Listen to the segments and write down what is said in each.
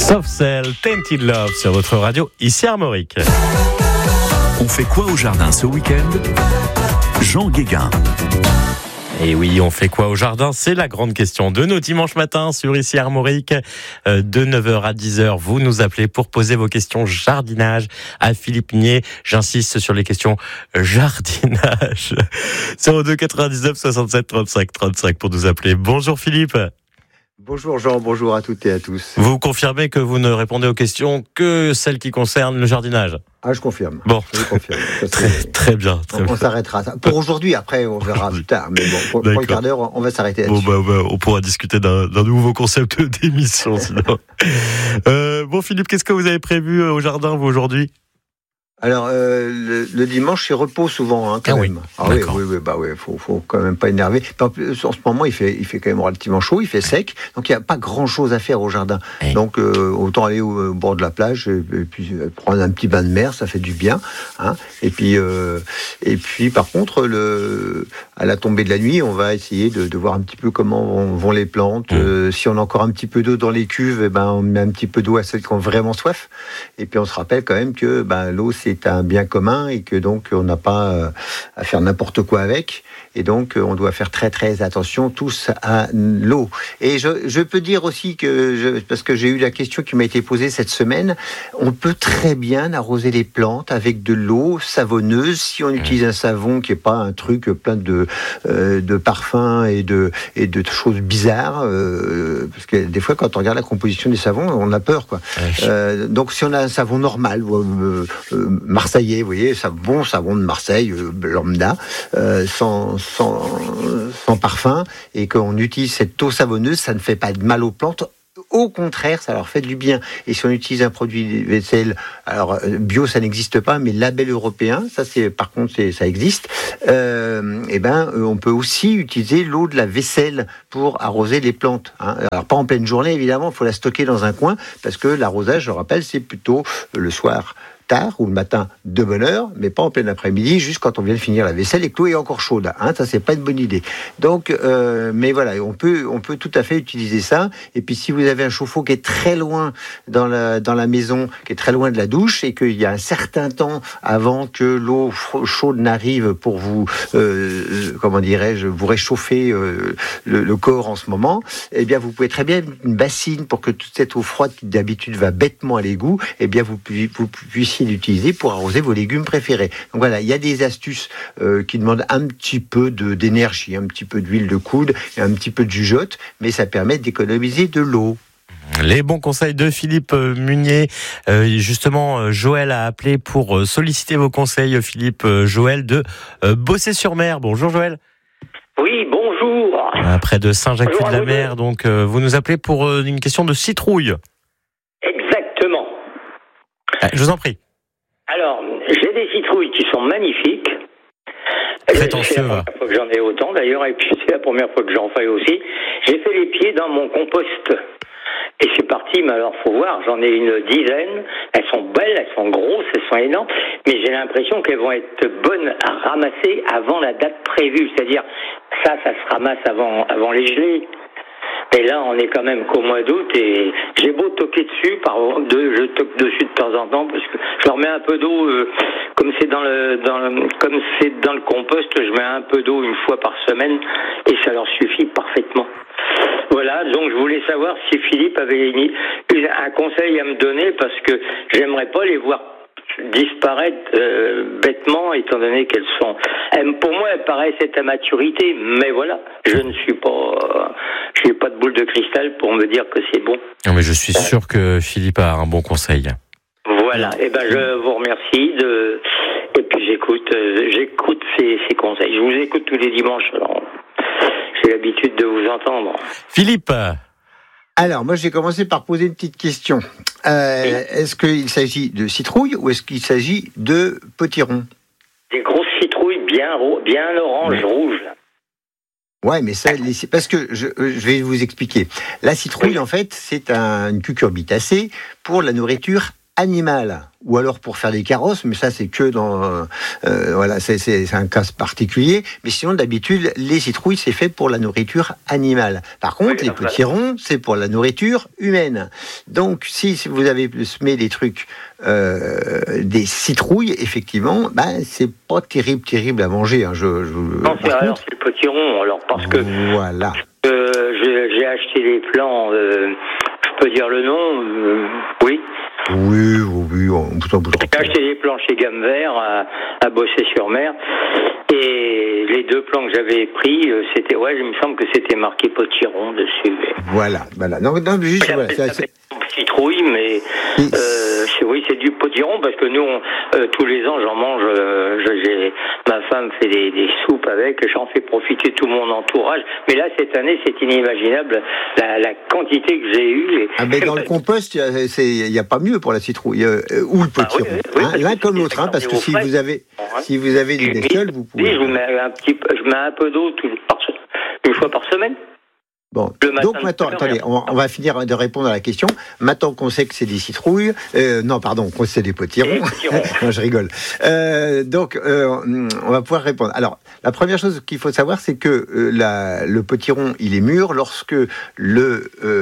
Soft Cell, Tainted Love sur votre radio, ici Armorique. On fait quoi au jardin ce week-end ? Jean Guéguin. Et oui, on fait quoi au jardin ? C'est la grande question de nos dimanches matins sur ici Armorique. De 9h à 10h, vous nous appelez pour poser vos questions jardinage à Philippe Nier. J'insiste sur les questions jardinage. 02 99 67 35 35 pour nous appeler. Bonjour Philippe. Bonjour Jean, bonjour à toutes et à tous. Vous confirmez que vous ne répondez aux questions que celles qui concernent le jardinage ? Ah, je confirme. Bon, je confirme. très bien. On s'arrêtera. Pour aujourd'hui, après, on verra plus tard. Mais bon, pour le quart d'heure, on va s'arrêter là-dessus. On pourra discuter d'un nouveau concept d'émission, sinon. Bon, Philippe, qu'est-ce que vous avez prévu au jardin, vous, aujourd'hui ? Alors, le dimanche, c'est repos souvent, quand même. Oui, faut quand même pas énerver. En plus, en ce moment, il fait quand même relativement chaud, il fait sec, donc il n'y a pas grand-chose à faire au jardin. Donc, autant aller au bord de la plage et puis prendre un petit bain de mer, ça fait du bien. Et puis, par contre, à la tombée de la nuit, on va essayer de voir un petit peu comment vont les plantes. Si on a encore un petit peu d'eau dans les cuves, on met un petit peu d'eau à celles qui ont vraiment soif. Et puis, on se rappelle quand même que l'eau, c'est un bien commun et que donc on n'a pas à faire n'importe quoi avec, et donc on doit faire très très attention tous à l'eau. Et je peux dire aussi que parce que j'ai eu la question qui m'a été posée cette semaine, on peut très bien arroser les plantes avec de l'eau savonneuse si on utilise un savon qui est pas un truc plein de parfums et de choses bizarres, parce que des fois quand on regarde la composition des savons, on a peur quoi. Donc si on a un savon normal, marseillais, vous voyez, bon savon de Marseille, lambda, sans parfum, et qu'on utilise cette eau savonneuse, ça ne fait pas de mal aux plantes. Au contraire, ça leur fait du bien. Et si on utilise un produit vaisselle, alors bio, ça n'existe pas, mais label européen, par contre, ça existe. On peut aussi utiliser l'eau de la vaisselle pour arroser les plantes. Alors pas en pleine journée, évidemment, il faut la stocker dans un coin, parce que l'arrosage, je rappelle, c'est plutôt le soir tard ou le matin de bonne heure, mais pas en plein après-midi, juste quand on vient de finir la vaisselle et que l'eau est encore chaude. Ça, c'est pas une bonne idée. Donc, mais voilà, on peut tout à fait utiliser ça. Et puis, si vous avez un chauffe-eau qui est très loin dans la maison, qui est très loin de la douche, et qu'il y a un certain temps avant que l'eau chaude n'arrive pour vous, vous réchauffer le corps en ce moment, eh bien, vous pouvez très bien mettre une bassine pour que toute cette eau froide qui d'habitude va bêtement à l'égout, eh bien, vous puissiez l'utiliser pour arroser vos légumes préférés. Donc voilà, il y a des astuces qui demandent un petit peu d'énergie, un petit peu d'huile de coude et un petit peu de jugeote, mais ça permet d'économiser de l'eau. Les bons conseils de Philippe Munier. Justement, Joël a appelé pour solliciter vos conseils. Philippe, Joël de Bossé-sur-Mer. Bonjour Joël. Oui, bonjour. Près de Saint-Jacques-de-la-Mer, donc vous nous appelez pour une question de citrouille. Exactement. Je vous en prie. Alors, j'ai des citrouilles qui sont magnifiques. Prétentieux. C'est la première fois que j'en ai autant d'ailleurs, et puis c'est la première fois que j'en fais aussi. J'ai fait les pieds dans mon compost. Et c'est parti, mais alors faut voir, j'en ai une dizaine. Elles sont belles, elles sont grosses, elles sont énormes, mais j'ai l'impression qu'elles vont être bonnes à ramasser avant la date prévue. C'est-à-dire, ça se ramasse avant les gelées. Et là, on est quand même qu'au mois d'août, et j'ai beau toquer dessus, je toque dessus de temps en temps, parce que je leur mets un peu d'eau, comme c'est dans le compost, je mets un peu d'eau une fois par semaine, et ça leur suffit parfaitement. Voilà, donc je voulais savoir si Philippe avait un conseil à me donner, parce que j'aimerais pas les voir disparaître bêtement, étant donné qu'elles sont... pour moi, elles paraissent être à maturité, mais voilà, je n'ai pas de boule de cristal pour me dire que c'est bon. Non, mais je suis sûr que Philippe a un bon conseil. Voilà, je vous remercie et puis j'écoute ces conseils. Je vous écoute tous les dimanches, alors j'ai l'habitude de vous entendre. Philippe. Alors, moi, j'ai commencé par poser une petite question. Est-ce qu'il s'agit de citrouilles ou est-ce qu'il s'agit de potirons ? Des grosses citrouilles bien orange, rouge. Ouais, mais ça, parce que je vais vous expliquer. La citrouille, en fait, c'est une cucurbitacée pour la nourriture animale, ou alors pour faire des carrosses, mais ça c'est que dans voilà, c'est un cas particulier. Mais sinon d'habitude les citrouilles c'est fait pour la nourriture animale. Par contre les potirons c'est pour la nourriture humaine. Donc si vous avez semé des trucs, des citrouilles, effectivement, c'est pas terrible à manger. Hein. Non, c'est le potiron. Alors parce que voilà. J'ai acheté les plants. Je peux dire le nom, oui. Oui, on peut J'ai acheté des plants chez Gamme Vert à Bossé-sur-Mer, et les 2 plants que j'avais pris, il me semble que c'était marqué potiron dessus. Voilà. Non, juste voilà. Citrouille, mais c'est du potiron parce que nous, tous les ans, j'en mange. Ma femme fait des soupes avec, j'en fais profiter tout mon entourage. Mais là, cette année, c'est inimaginable la quantité que j'ai eue. Mais dans le compost, il n'y a pas mieux pour la citrouille ou le potiron. L'un comme l'autre, parce que si vous avez des bestioles, vous pouvez. Je mets un peu d'eau une fois par semaine. Bon, donc maintenant, attendez, on va finir de répondre à la question. Maintenant qu'on sait que c'est des citrouilles, qu'on sait des potirons, non, je rigole. Donc, on va pouvoir répondre. Alors, la première chose qu'il faut savoir, c'est que le potiron, il est mûr lorsque le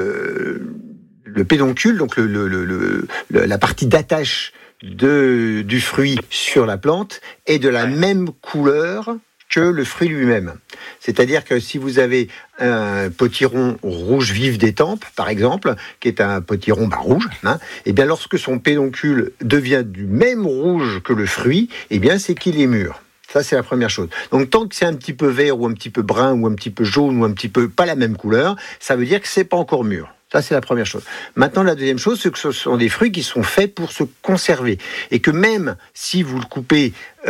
pédoncule, donc la partie d'attache du fruit sur la plante, est de la même couleur que le fruit lui-même. C'est-à-dire que si vous avez un potiron rouge vif d'étampes, par exemple, qui est un potiron rouge, et bien lorsque son pédoncule devient du même rouge que le fruit, et bien c'est qu'il est mûr. Ça, c'est la première chose. Donc, tant que c'est un petit peu vert ou un petit peu brun ou un petit peu jaune ou un petit peu pas la même couleur, ça veut dire que c'est pas encore mûr. Ça, c'est la première chose. Maintenant, la deuxième chose, c'est que ce sont des fruits qui sont faits pour se conserver. Et que même si vous le coupez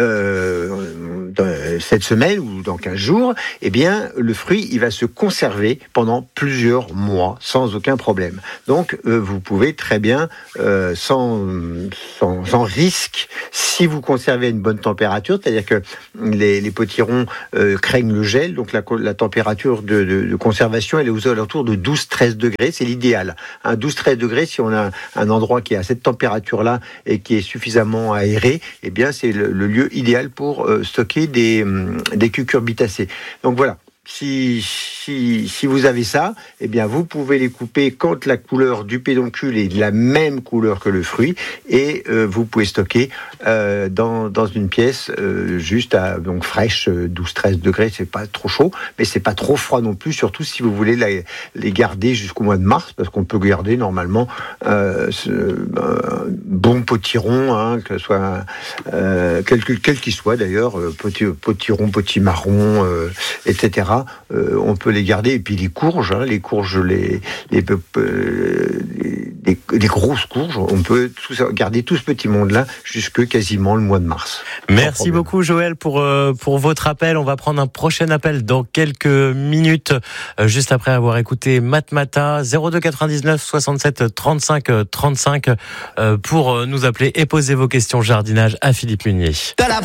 cette semaine ou dans 15 jours, eh bien, le fruit, il va se conserver pendant plusieurs mois sans aucun problème. Donc, vous pouvez très bien, sans risque, si vous conservez à une bonne température, c'est-à-dire que les potirons craignent le gel, donc la température de conservation, elle est aux alentours de 12-13 degrés, c'est l'idéal. 12-13 degrés, si on a un endroit qui est à cette température-là et qui est suffisamment aéré, eh bien, c'est le lieu idéal pour stocker des cucurbitacées. Donc voilà. Si vous avez ça, eh bien vous pouvez les couper quand la couleur du pédoncule est de la même couleur que le fruit, et vous pouvez stocker dans une pièce juste donc fraîche, 12-13 degrés, c'est pas trop chaud, mais c'est pas trop froid non plus, surtout si vous voulez les garder jusqu'au mois de mars, parce qu'on peut garder normalement bon potiron, que ce soit quel qu'il soit d'ailleurs, potiron, potimarron, etc. On peut les garder, et puis les courges, des grosses courges, on peut garder tout ce petit monde-là jusque quasiment le mois de mars. Merci beaucoup Joël pour votre appel. On va prendre un prochain appel dans quelques minutes, juste après avoir écouté Matmata, 02 99 67 35 35 pour nous appeler et poser vos questions jardinage à Philippe Munier.